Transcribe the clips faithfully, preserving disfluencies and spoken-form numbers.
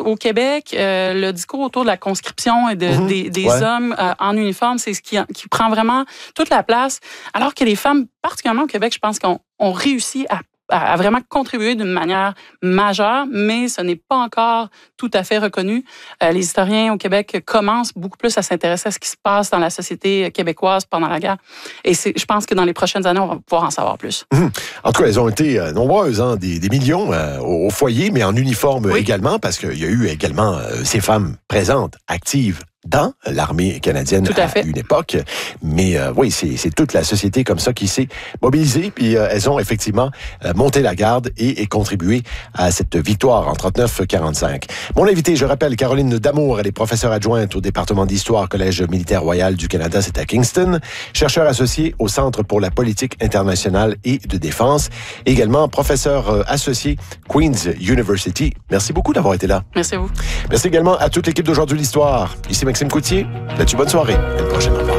au Québec, euh, le discours autour de la conscription et de, mmh, des, des ouais. hommes euh, en uniforme, c'est ce qui, qui prend vraiment toute la place. Alors que les femmes, particulièrement au Québec, je pense qu'on on réussit à à vraiment contribuer d'une manière majeure, mais ce n'est pas encore tout à fait reconnu. Euh, les historiens au Québec commencent beaucoup plus à s'intéresser à ce qui se passe dans la société québécoise pendant la guerre. Et c'est, je pense que dans les prochaines années, on va pouvoir en savoir plus. Mmh. En tout cas, elles ont été euh, nombreuses, hein, des, des millions euh, au foyer, mais en uniforme oui. également, parce qu'il y a eu également euh, ces femmes présentes, actives, dans l'armée canadienne à, à une époque. Mais euh, oui, c'est, c'est toute la société comme ça qui s'est mobilisée. Puis euh, elles ont effectivement euh, monté la garde et, et contribué à cette victoire en trente-neuf quarante-cinq. Mon invité, je rappelle, Caroline Damour, elle est professeure adjointe au département d'histoire Collège militaire royal du Canada, c'est à Kingston. Chercheur associé au Centre pour la politique internationale et de défense. Également professeur euh, associé Queen's University. Merci beaucoup d'avoir été là. Merci à vous. Merci également à toute l'équipe d'Aujourd'hui l'Histoire. Ici Maxime Coutier. Là-dessus, bonne soirée. À la prochaine. Au revoir.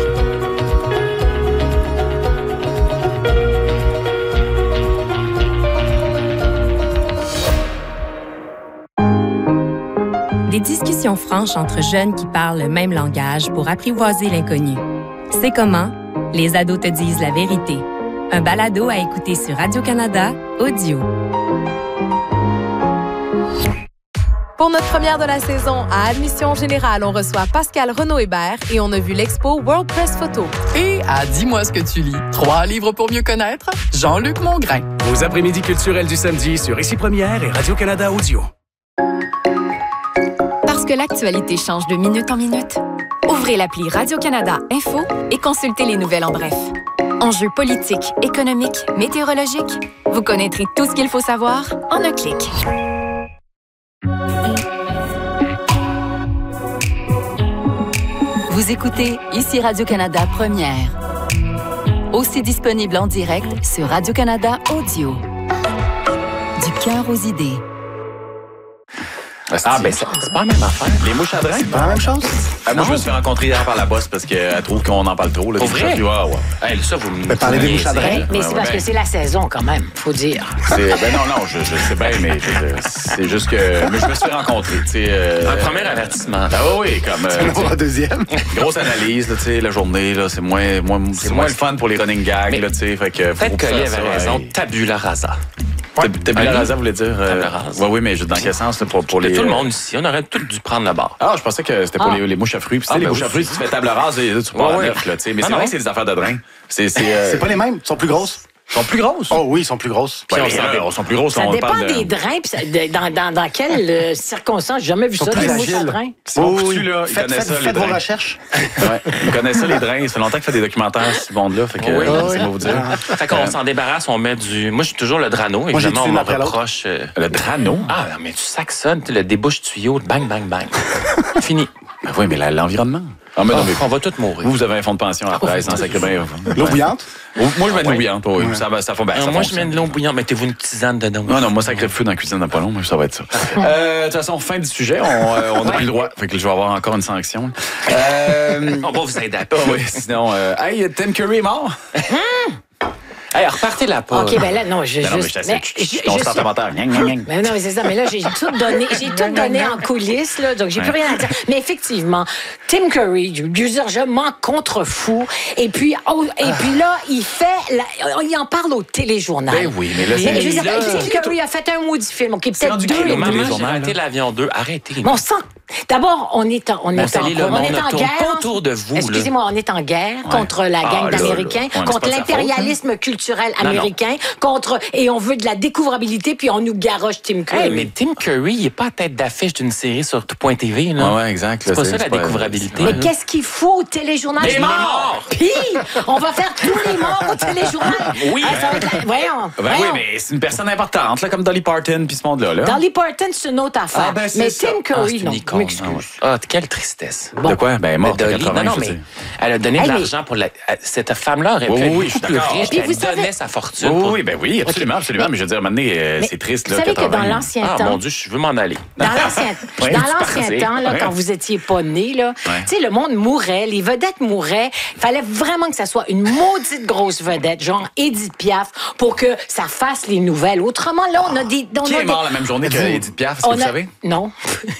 Des discussions franches entre jeunes qui parlent le même langage pour apprivoiser l'inconnu. C'est comment les ados te disent la vérité. Un balado à écouter sur Radio-Canada Audio. Pour notre première de la saison, à Admission Générale, on reçoit Pascal Renaud-Hébert et on a vu l'expo World Press Photo. Et à Dis-moi ce que tu lis, trois livres pour mieux connaître, Jean-Luc Mongrain. Vos après-midi culturels du samedi sur Ici Première et Radio-Canada Audio. Parce que l'actualité change de minute en minute, ouvrez l'appli Radio-Canada Info et consultez les nouvelles en bref. Enjeux politiques, économiques, météorologiques, vous connaîtrez tout ce qu'il faut savoir en un clic. Vous écoutez Ici Radio-Canada Première. Aussi disponible en direct sur Radio-Canada Audio. Du cœur aux idées. Ah, ben c'est, c'est pas la même affaire. Les mouches à drain? C'est pas la même chose? Ah, moi, je me suis fait rencontrer hier par la boss parce qu'elle trouve qu'on en parle trop. Là, Pour vrai? Ah, ouais. Hey, ça, vous me parlez des mouches à drain? Mais c'est ouais, parce ben, que c'est la saison, quand même, faut dire. C'est, ben non, non, je, je sais bien, mais je, c'est juste que mais je me suis fait rencontrer. Euh, un premier avertissement. Ah oui, comme... C'est euh, un deuxième. Grosse analyse, là, la journée, là, c'est moins, moins, c'est c'est moins le fun pour les running gags. Mais, là, fait que, peut-être que Collier avait raison, hey. Tabula rasa. Ouais. Tabula rasa voulait dire... Euh, Tabula rasa. Oui, oui, mais dans quel sens? Là, pour, pour les, tout le monde ici, on aurait tous dû prendre la barre. Ah, je pensais que c'était pour ah. les, les mouches à fruits. Puis ah, les ben mouches à fruits, tu fais table rase et tu pars ouais, à neuf. Là, mais non, c'est non. vrai que c'est des affaires de drain. C'est, c'est, euh... c'est pas les mêmes, ils sont plus grosses. Ils sont plus grosses? Oh oui, ils sont plus grosses. Ouais, mais on, on sont plus grosses. Ça on dépend parle des de... drains. Pis ça, de, dans, dans, dans quelles euh, circonstances? J'ai jamais vu ça, des mouches à drains. Oh, oui, là, faites, faites, ça, faites vos recherches. Ouais, ils connaissent ça, les drains. Ça fait longtemps qu'il fait des documentaires sur ce monde-là. Fait que, oui, euh, oui. c'est vous dire. Fait qu'on s'en débarrasse, on met du... Moi, je suis toujours le Drano. Évidemment, on m'en reproche... Euh... Le Drano? Ah, mais tu saxonnes, le débouche-tuyau, bang, bang, bang. Fini. Ben oui, mais la, l'environnement. Ah, mais non, mais on va tous mourir. Vous, vous avez un fonds de pension à la presse, hein, sacré bien. L'eau bouillante? Moi, je mets de l'eau bouillante. Oui, ça va, ça fait bien. Moi, je mets de l'eau bouillante. Mettez-vous une tisane dedans. Non, non, moi, sacré feu dans la cuisine dans pas long. Moi, ça va être ça. De toute façon, fin du sujet. On n'a plus le droit. Fait que je vais avoir encore une sanction. On va vous aider à peu. Oui, sinon... Hey, Tim Curry est mort? Hey, repartez-la pas. OK, ben là, non, je ben non, juste... mais je suis constatamentaire. Mais non, mais c'est ça. Mais là, j'ai tout donné, j'ai tout donné en coulisses, là, donc j'ai plus rien à dire. Mais effectivement, Tim Curry, je veux dire, je m'en contrefous. Et puis, oh, et puis là, il fait... La, il en parle au téléjournal. Ben oui, mais là, c'est... Mais je veux dire, là, Tim Curry a fait un maudit film. OK, peut-être deux. Hey, maman, j'ai arrêté l'avion deux. Arrêtez. Bon, sans... D'abord, on est en, on est en, le on est en guerre. Pas autour de vous. Excusez-moi, on est en guerre ouais. contre la gang ah, d'Américains, là, là. contre l'impérialisme faute, hein? culturel américain, non, non. contre et on veut de la découvrabilité, puis on nous garoche Tim Curry. Hey, mais Tim Curry, il est pas à tête d'affiche d'une série sur tout point T V, là. Ouais, ouais, exact. C'est là, pas c'est, ça c'est la pas découvrabilité. Mais qu'est-ce qu'il faut au téléjournal? Les morts! Puis, on va faire tous les morts au téléjournal. Oui. Ah, ça va être la... Voyons. Ben voyons. oui, mais c'est une personne importante, là, comme Dolly Parton, puis ce monde-là. Là. Dolly Parton, c'est une autre affaire. Ah, ben, mais ça. Tim Curry, ah, non. Icône, m'excuse. Ah, quelle tristesse. Bon. De quoi? Ben, morte à quatre-vingts, non, non, mais elle a donné hey, de l'argent mais... pour la... Cette femme-là aurait pu être beaucoup plus riche. Elle donnait savez... sa fortune. Oui, pour... oui, ben oui, absolument, absolument. Mais je veux dire, maintenant, euh, c'est triste, là, vous savez quatre-vingts. que dans l'ancien ah, temps... Ah, mon Dieu, je veux m'en aller. Dans l'ancien, oui, dans l'ancien temps, là, ouais. quand vous étiez pas né, là, ouais. tu sais, le monde mourait, les vedettes mouraient. Il fallait vraiment que ça soit une maudite grosse vedette, genre Édith Piaf, pour que ça fasse les nouvelles. Autrement, là, on a des... On Qui a est mort des... la même journée que Édith Piaf, est-ce que vous savez? Non.